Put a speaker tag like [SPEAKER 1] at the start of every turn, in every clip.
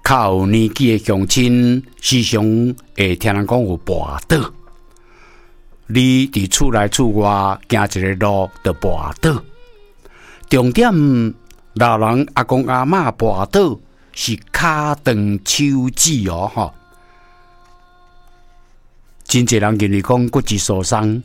[SPEAKER 1] 较有年纪的乡亲，时常会听人讲有跋倒。你伫厝内厝外行一个路，就跋倒。重点，老人阿公阿嬷跋倒是骹长手指哦，吼。真侪人认为讲骨质疏松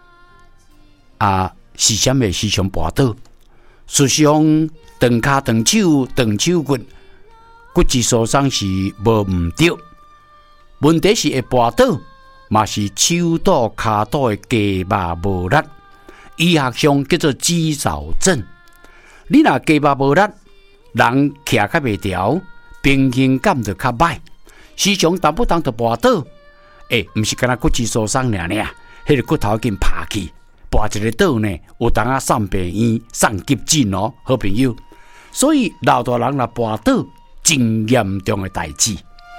[SPEAKER 1] 是啥物时常跋倒？事实上，长骹长手长手骨质疏松是无毋对。问题是会跋倒，嘛是手肚骹肚的肌肉无力，医学上叫做肌少症。你若肌肉无力，人徛较袂调，平衡感就较歹，时常动不动就跋倒。毋是干那骨质疏松尔，迄个骨头紧爬去，跋一个倒呢，有当啊送病院、送急诊哦，好朋友。所以老大人若跋倒，真严重的代志。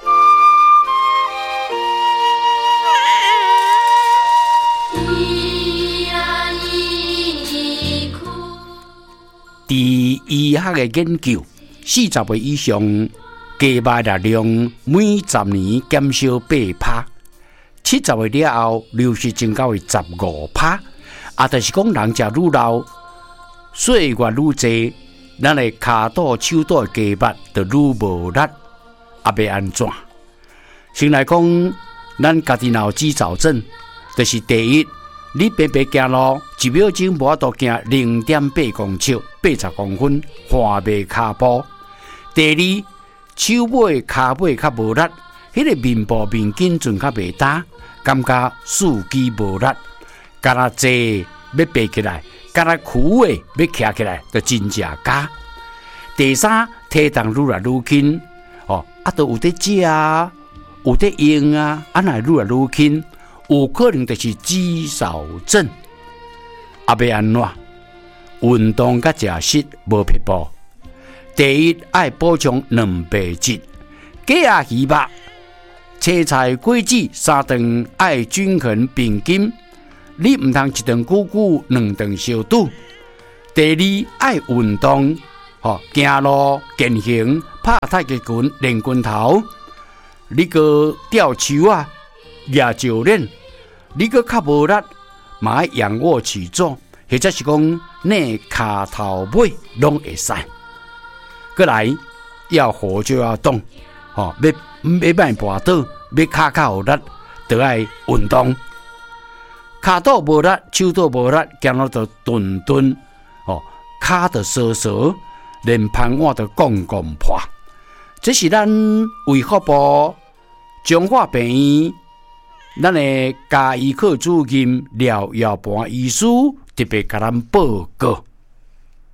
[SPEAKER 1] 伫医学的研究，40岁以上肌肉力量每10年减少8%。70岁了后，流失增加为15%。就是讲人食愈老，岁月愈济，咱的骹肚、手肚的肌肉就愈无力，要安怎？先来讲，咱家己若有肌少症，就是第一，你白白行路，1秒钟无法度行0.8公尺，80公分，换袂骹步。第二，手尾、骹尾较无力，迄个面部面筋准较袂大。感觉四肢无力，敢若坐要爬起来，敢若躯的要徛起来，就真正假。第三，体重愈来愈轻，都有得食啊，有得用啊，乃愈来愈轻，有可能就是肌少症。要安怎？运动甲食食无撇步。第一，爱补充蛋白质，鸡鸭鱼肉。青菜、果子、3顿爱均衡平均，你唔通一顿久久，2顿小肚。第二，爱运动，行路、健行、拍太极拳、练拳头。你个吊球啊、举教练，你个较无力，嘛爱仰卧起坐，或者是讲内骹头尾拢会使。过来要活就要动，要卖跋倒。要骹较有力，就爱运动。骹肚无力，手肚无力，行路就顿顿，骹就缩缩，连盘碗就怣破。这是咱卫福部中华病院咱的家医科主任廖耀盘医师特别甲咱报告。